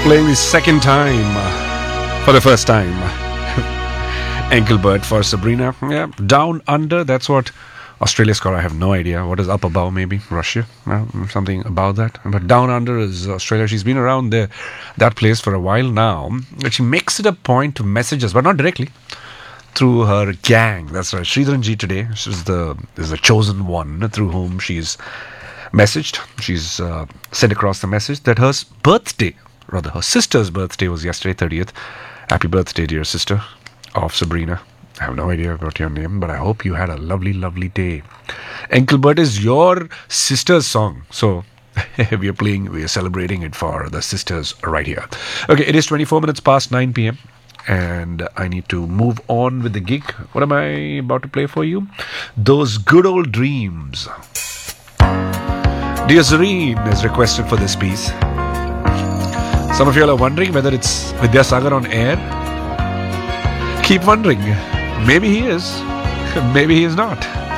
Playing the second time for the first time. Engelbert for Sabrina. Yeah, Down Under, that's what Australia score. I have no idea. What is up above? Maybe Russia? Something about that. But Down Under is Australia. She's been around there, that place for a while now. But she makes it a point to message us, but not directly, through her gang. That's right. Sridharanji today is the chosen one through whom she's messaged. She's sent across the message that her sister's birthday was yesterday, 30th. Happy birthday, dear sister of Sabrina. I have no idea about your name, but I hope you had a lovely, lovely day. Engelbert is your sister's song. So we are celebrating it for the sisters right here. Okay, it is 24 minutes past 9 p.m. and I need to move on with the gig. What am I about to play for you? Those Good Old Dreams. Dear Zareen is requested for this piece. Some of you are wondering whether it's Vidya Sagar on air. Keep wondering. Maybe he is. Maybe he is not.